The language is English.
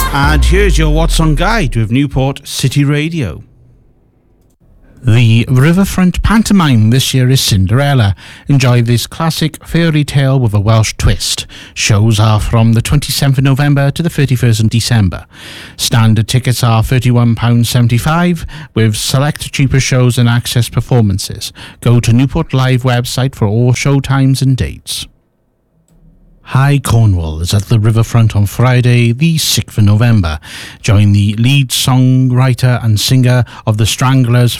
And here's your What's On Guide with Newport City Radio. The Riverfront pantomime this year is Cinderella. Enjoy this classic fairy tale with a Welsh twist. Shows are from the 27th of November to the 31st of December. Standard tickets are £31.75 with select cheaper shows and access performances. Go to Newport Live website for all show times and dates. High Cornwall is at the Riverfront on Friday, the 6th of November. Join the lead songwriter and singer of The Stranglers,